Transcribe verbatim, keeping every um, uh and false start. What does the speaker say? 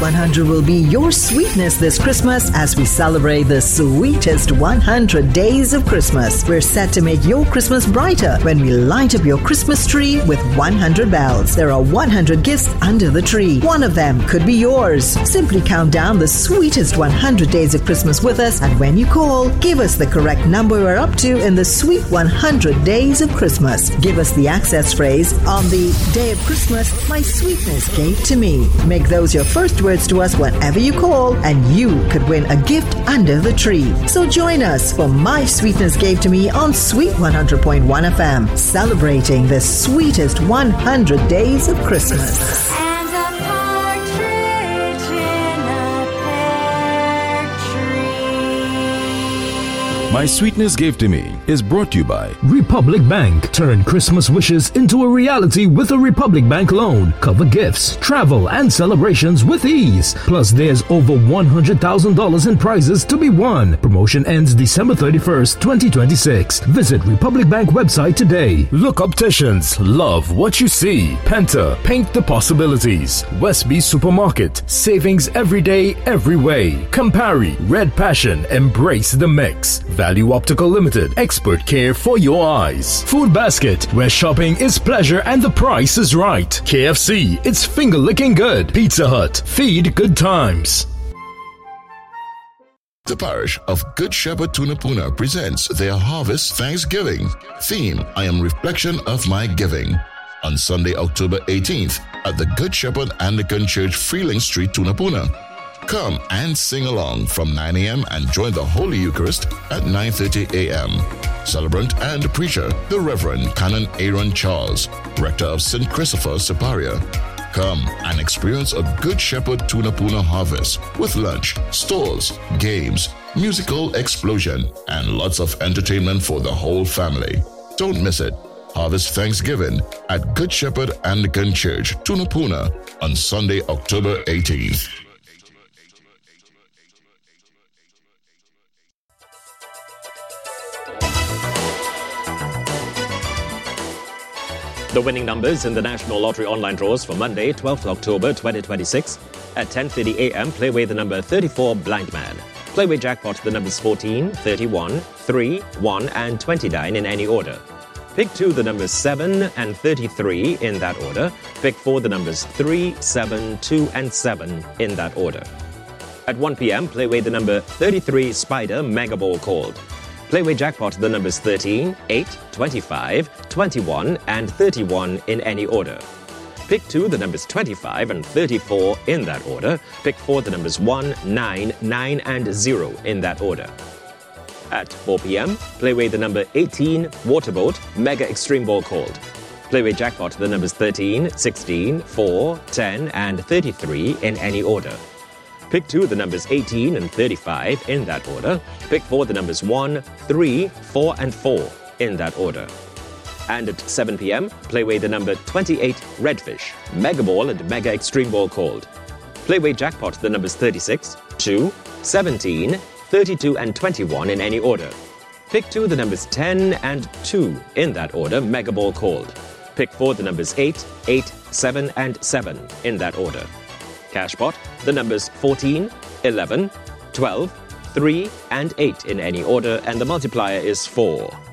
one hundred will be your sweetness this Christmas as we celebrate the sweetest one hundred days of Christmas. We're set to make your Christmas brighter when we light up your Christmas tree with one hundred bells. There are one hundred gifts under the tree. One of them could be yours. Simply count down the sweetest one hundred days of Christmas with us, and when you call, give us the correct number we're up to in the sweet one hundred days of Christmas. Give us the access phrase, on the day of Christmas, my sweetness gave to me. Make those your first words to us whenever you call, and you could win a gift under the tree. So join us for My Sweetness Gave to Me on Sweet one hundred point one F M, celebrating the sweetest one hundred days of Christmas. And a partridge in a pear tree. My Sweetness Gave to Me is brought to you by Republic Bank. Turn Christmas wishes into a reality with a Republic Bank loan. Cover gifts, travel, and celebrations with ease. Plus, there's over one hundred thousand dollars in prizes to be won. Promotion ends December thirty-first, twenty twenty-six. Visit Republic Bank website today. Look Opticians. Love what you see. Penta. Paint the possibilities. Westby Supermarket. Savings every day, every way. Campari. Red Passion. Embrace the mix. Value Optical Limited. Expert care for your eyes. Food Basket, where shopping is pleasure and the price is right. K F C, it's finger licking good. Pizza Hut, feed good times. The parish of Good Shepherd Tunapuna presents their Harvest Thanksgiving. Theme, I am reflection of my giving. On Sunday, October eighteenth at the Good Shepherd Anglican Church, Freeling Street, Tunapuna. Come and sing along from nine a.m. and join the Holy Eucharist at nine thirty a.m. Celebrant and preacher, the Reverend Canon Aaron Charles, Rector of Saint Christopher, Siparia. Come and experience a Good Shepherd Tunapuna harvest with lunch, stalls, games, musical explosion, and lots of entertainment for the whole family. Don't miss it. Harvest Thanksgiving at Good Shepherd Anglican Church, Tunapuna on Sunday, October eighteenth. The winning numbers in the National Lottery online draws for Monday, twelfth of October twenty twenty-six. At ten thirty a.m., play with the number thirty-four, Blind Man. Play with jackpot the numbers fourteen, thirty-one, three, one, and twenty-nine in any order. Pick two the numbers seven and thirty-three in that order. Pick four the numbers three, seven, two, and seven in that order. At one p.m., play with the number thirty-three, Spider Mega Ball called. Play with jackpot the numbers thirteen, eight, twenty-five, twenty-one, and thirty-one in any order. Pick two the numbers twenty-five and thirty-four in that order. Pick four the numbers one, nine, nine, and zero in that order. At four p.m., play with the number eighteen, Waterboat Mega Extreme Ball called. Play with jackpot the numbers thirteen, sixteen, four, ten, and thirty-three in any order. Pick two the numbers eighteen and thirty-five in that order. Pick four the numbers one, three, four, and four in that order. And at seven p.m., play with the number twenty-eight, Redfish, Mega Ball and Mega Extreme Ball called. Play with jackpot the numbers thirty-six, two, seventeen, thirty-two, and twenty-one in any order. Pick two the numbers ten and two in that order, Mega Ball called. Pick four the numbers eight, eight, seven, and seven in that order. Cashpot, the numbers fourteen, eleven, twelve, three, and eight in any order, and the multiplier is four.